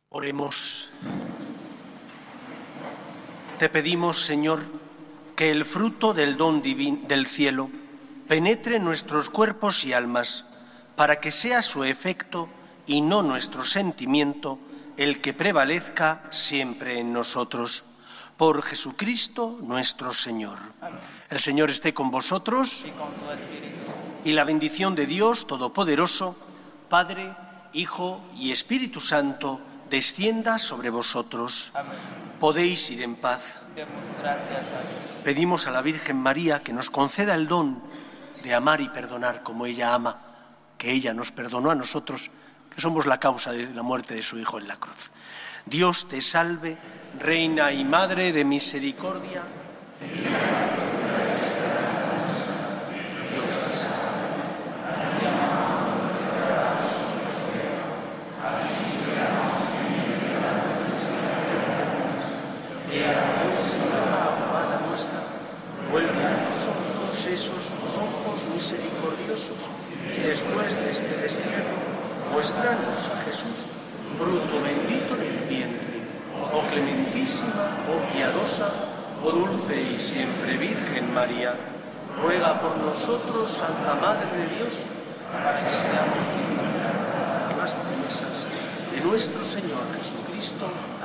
Oremos. Te pedimos, Señor, que el fruto del don divino del cielo penetre en nuestros cuerpos y almas, para que sea su efecto y no nuestro sentimiento el que prevalezca siempre en nosotros. Por Jesucristo nuestro Señor. Amén. El Señor esté con vosotros Y con tu espíritu. y la bendición de Dios Todopoderoso, Padre, Hijo y Espíritu Santo, descienda sobre vosotros. Amén. Podéis ir en paz. Demos gracias a Dios. Pedimos a la Virgen María que nos conceda el don de amar y perdonar como ella ama, que ella nos perdonó a nosotros, que somos la causa de la muerte de su Hijo en la cruz. Dios te salve, Reina y Madre de misericordia. Vuelve a nosotros esos ojos misericordiosos y después de este destierro, muéstranos a Jesús, fruto bendito de tu vientre. Oh clementísima, oh piadosa, oh dulce y siempre Virgen María, ruega por nosotros, Santa Madre de Dios, para que seamos dignos de las promesas de nuestro Señor Jesucristo.